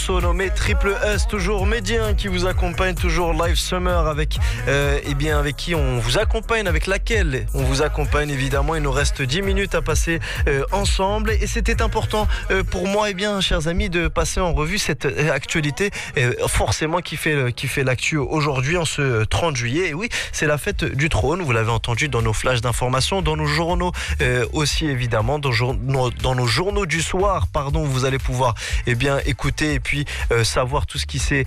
Nommé Triple S, toujours Médien qui vous accompagne, toujours Live Summer avec avec qui on vous accompagne, avec laquelle on vous accompagne évidemment. Il nous reste 10 minutes à passer ensemble et c'était important pour moi chers amis, de passer en revue cette actualité forcément qui fait l'actu aujourd'hui en ce 30 juillet. Et oui, c'est la fête du trône, vous l'avez entendu dans nos flashs d'information, dans nos journaux aussi évidemment, dans nos journaux du soir, vous allez pouvoir écouter et puis savoir tout ce qui s'est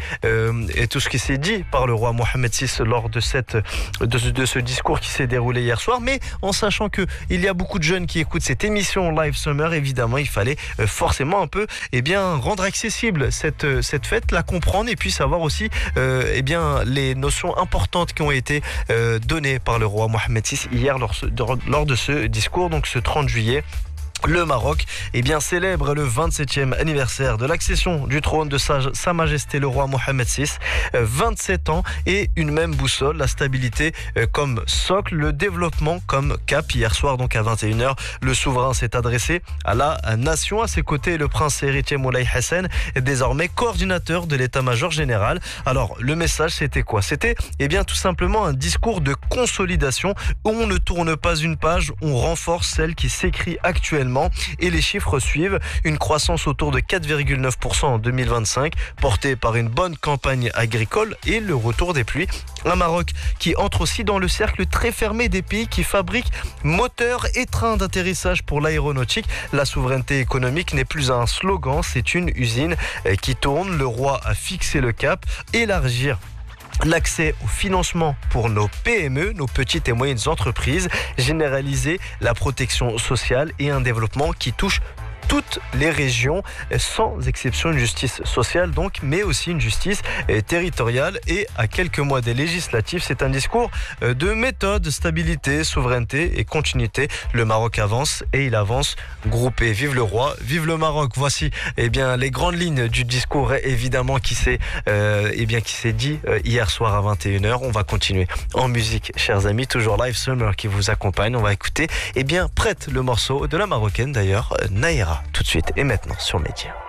dit par le roi Mohammed VI lors de ce discours qui s'est déroulé hier soir. Mais en sachant que il y a beaucoup de jeunes qui écoutent cette émission Live Summer, évidemment il fallait forcément un peu rendre accessible cette fête, la comprendre et puis savoir aussi les notions importantes qui ont été données par le roi Mohammed VI hier lors de ce discours, donc ce 30 juillet. Le Maroc célèbre le 27e anniversaire de l'accession du trône de Sa Majesté le roi Mohammed VI. 27 ans et une même boussole, la stabilité comme socle, le développement comme cap. Hier soir, donc à 21h, le souverain s'est adressé à la nation. À ses côtés, le prince héritier Moulay Hassan est désormais coordinateur de l'état-major général. Alors, le message, c'était quoi ? C'était tout simplement un discours de consolidation où on ne tourne pas une page, on renforce celle qui s'écrit actuellement. Et les chiffres suivent, une croissance autour de 4,9% en 2025, portée par une bonne campagne agricole et le retour des pluies. Un Maroc qui entre aussi dans le cercle très fermé des pays qui fabriquent moteurs et trains d'atterrissage pour l'aéronautique. La souveraineté économique n'est plus un slogan, c'est une usine qui tourne. Le roi a fixé le cap, élargir l'accès au financement pour nos PME, nos petites et moyennes entreprises, généraliser la protection sociale et un développement qui touche toutes les régions, sans exception, une justice sociale donc, mais aussi une justice territoriale. Et à quelques mois des législatives, c'est un discours de méthode, stabilité, souveraineté et continuité. Le Maroc avance et il avance groupé. Vive le roi, vive le Maroc. Voici les grandes lignes du discours évidemment qui s'est dit hier soir à 21h. On va continuer en musique, chers amis, toujours Live Summer qui vous accompagne. On va écouter Prête, le morceau de la Marocaine d'ailleurs, Naïra, tout de suite et maintenant sur Média.